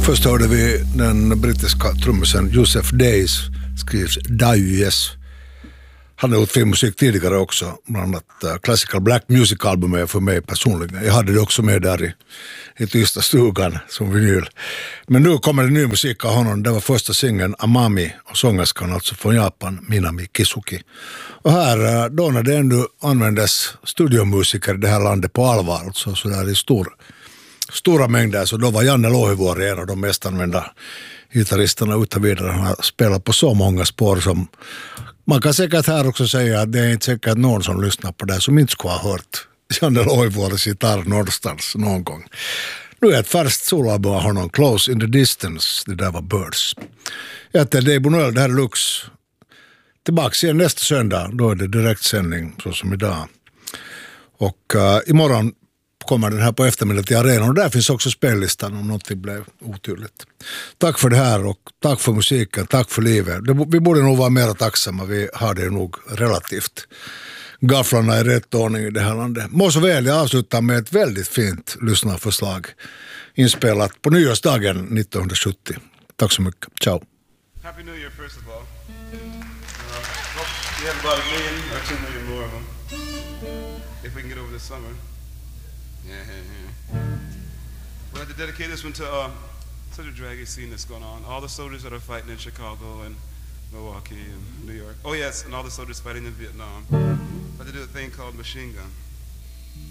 Först hörde vi den brittiska trummisen Joseph Days, skrivs Dayes. Han har gjort filmmusik tidigare också, bland annat Classical Black Music-albumet för mig personligen. Jag hade det också med där i tysta stugan som vinyl. Men nu kommer det ny musik av honom. Det var första singeln Amami och sångerskan alltså från Japan, Minami Kisuki. Och här, då när det ändå användes studiomusiker i det här landet på allvar, alltså så där i stora mängder, så då var Janne Lohivuori en av de mest använda gitarristerna utan vidare. Han har spelat på så många spår som man kan säkert här också säga att det är inte säkert någon som lyssnar på det som inte skulle ha hört Janne Lohivuoris gitarr någonstans någon gång. Nu är ett färskt soloalbum av honom, Close in the Distance, det där var Birds. Jag heter Dave Bonell, det här är Lux. Tillbaka igen nästa söndag, då är det direktsändning så som idag. Och imorgon kommer den här på eftermiddag till arenan och där finns också spellistan om något blev otydligt. Tack för det här och tack för musiken, tack för livet. Vi borde nog vara mer tacksamma, vi har det nog relativt. Gafflarna är rätt ordning i det här landet. Må så väl, jag avslutar med ett väldigt fint lyssnarförslag inspelat på nyårsdagen 1970. Tack så mycket, ciao. Happy New Year first of all. We have about 1 million or 2 million more of them. If we can get over this summer. Yeah. We'd like to dedicate this one to such a draggy scene that's going on. All the soldiers that are fighting in Chicago and Milwaukee and New York. Oh yes, and all the soldiers fighting in Vietnam. But they do a thing called Machine Gun.